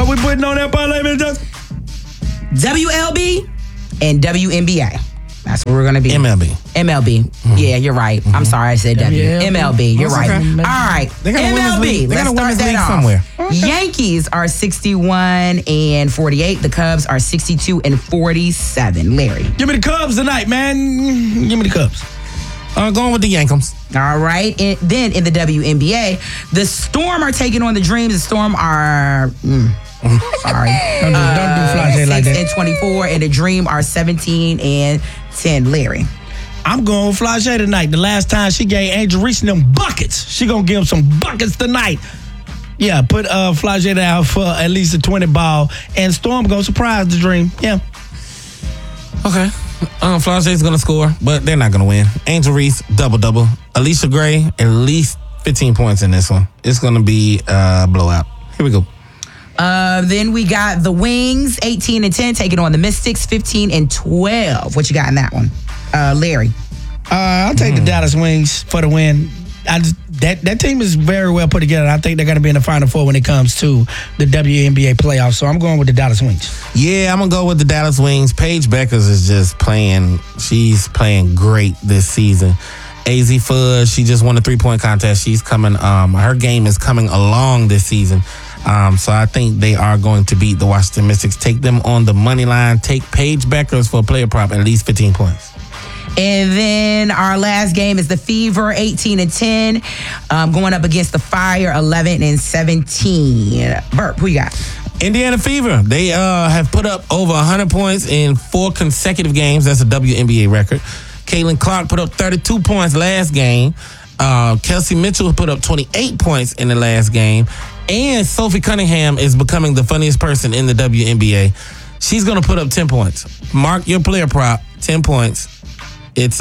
What we putting on that parlay, man, Justin? WLB and WNBA. That's what we're going to be. MLB. Mm-hmm. Yeah, you're right. Mm-hmm. I'm sorry I said W. MLB. You're right. Okay. All right. MLB. Let's start that off. Somewhere. Okay. Yankees are 61-48. The Cubs are 62-47. Larry. Give me the Cubs tonight, man. Give me the Cubs. Going with the Yankees. All right. Then in the WNBA, the Storm are taking on the Dreams. The Storm are... sorry. Don't do fly like that. 6-24, and the Dream are 17-10. Larry. I'm going with Flagey tonight. The last time she gave Angel Reese them buckets, she gonna give him some buckets tonight. Yeah, put Flagey down for at least a 20 ball, and Storm gonna surprise the Dream. Yeah. Okay. Flagey's gonna score, but they're not gonna win. Angel Reese, double-double. Alicia Gray, at least 15 points in this one. It's gonna be a blowout. Here we go. Then we got the Wings, 18-10, taking on the Mystics, 15-12. What you got in that one, Larry? I'll take the Dallas Wings for the win. That team is very well put together. I think they're going to be in the Final Four when it comes to the WNBA playoffs. So I'm going with the Dallas Wings. Yeah, I'm going to go with the Dallas Wings. Paige Beckers is just playing. She's playing great this season. AZ Fudge, she just won the 3-point contest. She's coming. Her game is coming along this season. So I think they are going to beat the Washington Mystics. Take them on the money line. Take Paige Beckers for a player prop at least 15 points. And then our last game is the Fever, 18-10, going up against the Fire, 11-17. Burp, who you got? Indiana Fever. They have put up over 100 points in 4 consecutive games. That's a WNBA record. Caitlin Clark put up 32 points last game. Kelsey Mitchell put up 28 points in the last game. And Sophie Cunningham is becoming the funniest person in the WNBA. She's going to put up 10 points. Mark your player prop, 10 points. It's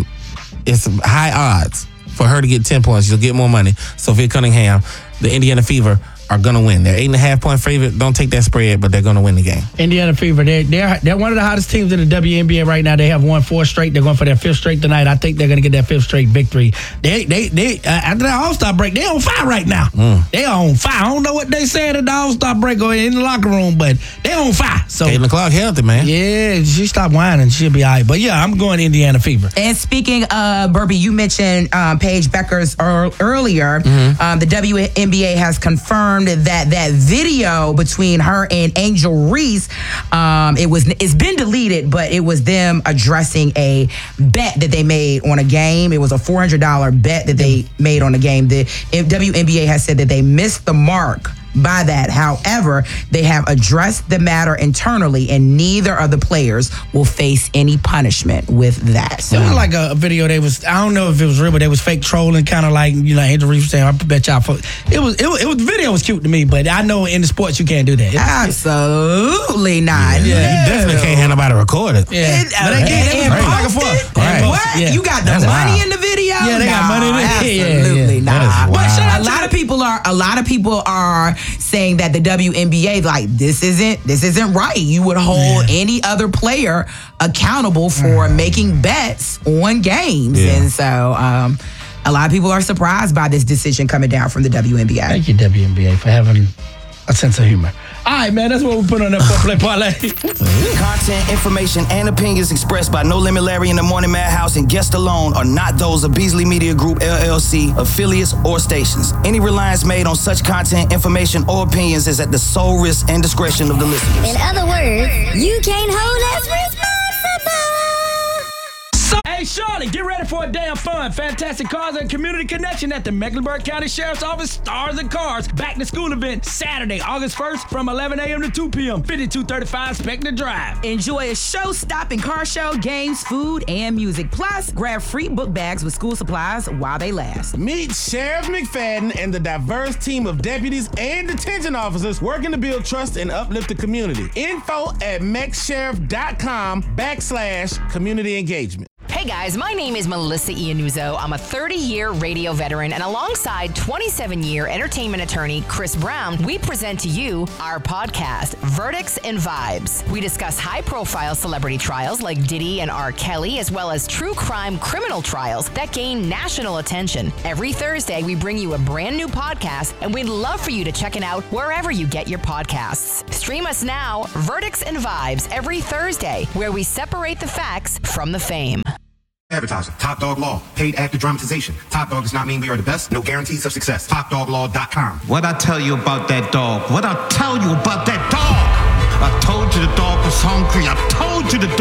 high odds for her to get 10 points. You'll get more money. Sophie Cunningham, the Indiana Fever, are going to win. They're 8.5-point favorite. Don't take that spread, but they're going to win the game. Indiana Fever, they're one of the hottest teams in the WNBA right now. They have won 4 straight. They're going for their 5th straight tonight. I think they're going to get that 5th straight victory. They after that All-Star break, they on fire right now. They are on fire. I don't know what they said at the All-Star break or in the locker room, but they on fire. So Caitlin Clark healthy, man. Yeah, she stopped whining. She'll be all right. But yeah, I'm going Indiana Fever. And speaking of Burby, you mentioned Paige Beckers earlier. The WNBA has confirmed that video between her and Angel Reese, it's been deleted, but it was them addressing a bet that they made on a game. It was a $400 bet that they made on a game. The WNBA has said that they missed the mark by that. However, they have addressed the matter internally, and neither of the players will face any punishment with that. So it was like a video. I don't know if it was real, but they was fake trolling, kind of like, Angel Reese was saying, I bet y'all. The video was cute to me, but I know in the sports you can't do that. Absolutely not. Yeah, you definitely can't have nobody record it. Yeah. But again, back and forth. What? Yeah. You got the money in the video? Yeah, they got money in the video. Absolutely not. But a lot of people are saying that the WNBA, like, this isn't right. You would hold any other player accountable for making bets on games. And so a lot of people are surprised by this decision coming down from the WNBA. Thank you, WNBA, for having a sense of humor. All right, man, that's what we put on that four-play parlay. Content, information, and opinions expressed by No Limit Larry in the Morning Madhouse and guests alone are not those of Beasley Media Group, LLC, affiliates, or stations. Any reliance made on such content, information, or opinions is at the sole risk and discretion of the listeners. In other words, you can't hold us responsible. Hey, Charlotte, get ready for a day of fun. Fantastic cars and community connection at the Mecklenburg County Sheriff's Office Stars and Cars Back to School event Saturday, August 1st from 11 a.m. to 2 p.m. 5235 Spectre Drive. Enjoy a show-stopping car show, games, food, and music. Plus, grab free book bags with school supplies while they last. Meet Sheriff McFadden and the diverse team of deputies and detention officers working to build trust and uplift the community. Info at mexsheriff.com/community engagement. Hey, Hey guys, my name is Melissa Iannuzzo. I'm a 30-year radio veteran, and alongside 27-year entertainment attorney Chris Brown, we present to you our podcast, Verdicts and Vibes. We discuss high-profile celebrity trials like Diddy and R. Kelly, as well as true crime criminal trials that gain national attention. Every Thursday, we bring you a brand new podcast, and we'd love for you to check it out wherever you get your podcasts. Stream us now, Verdicts and Vibes, every Thursday, where we separate the facts from the fame. Advertiser. Top Dog Law. Paid actor dramatization. Top Dog does not mean we are the best. No guarantees of success. TopDogLaw.com. What I tell you about that dog? What I tell you about that dog? I told you the dog was hungry. I told you the dog